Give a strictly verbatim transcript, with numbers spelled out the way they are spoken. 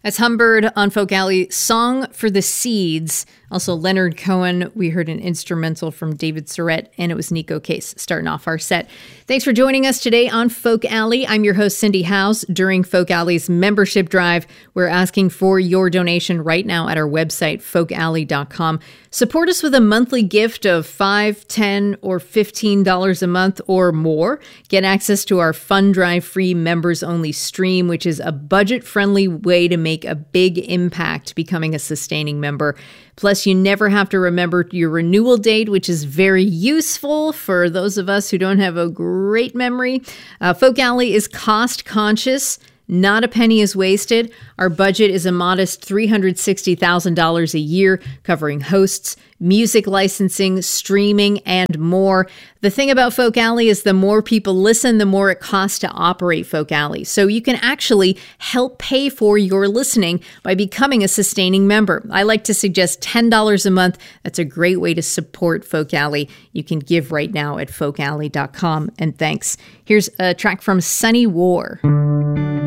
That's Humbird on Folk Alley, Song for the Seeds. Also, Leonard Cohen. We heard an instrumental from David Surratt, and it was Nico Case starting off our set. Thanks for joining us today on Folk Alley. I'm your host, Cindy House. During Folk Alley's membership drive, we're asking for your donation right now at our website, folk alley dot com. Support us with a monthly gift of five dollars, ten dollars, or fifteen dollars a month or more. Get access to our Fund Drive free members-only stream, which is a budget-friendly way to make a big impact becoming a sustaining member. Plus, you never have to remember your renewal date, which is very useful for those of us who don't have a great memory. Uh, Folk Alley is cost-conscious. Not a penny is wasted. Our budget is a modest three hundred sixty thousand dollars a year, covering hosts, music licensing, streaming, and more. The thing about Folk Alley is the more people listen, the more it costs to operate Folk Alley. So you can actually help pay for your listening by becoming a sustaining member. I like to suggest ten dollars a month. That's a great way to support Folk Alley. You can give right now at folk alley dot com. And thanks. Here's a track from Sunny War.